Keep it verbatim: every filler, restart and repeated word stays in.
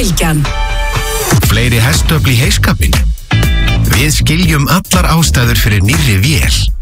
Bylgjan. Fleiri hestöfl í heyskapinn? Við skiljum allar ástæður fyrir nýrri vél.